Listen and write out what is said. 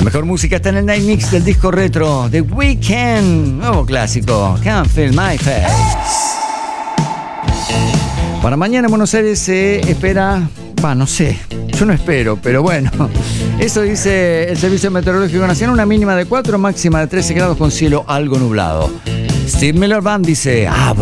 mejor música está en el Night Mix del disco retro The Weeknd, nuevo clásico, Can't Feel My Face. Para mañana en Buenos Aires se espera, no sé, yo no espero, pero bueno, eso dice el Servicio Meteorológico Nacional, una mínima de 4, máxima de 13 grados con cielo algo nublado. Steve Miller Band dice, abro.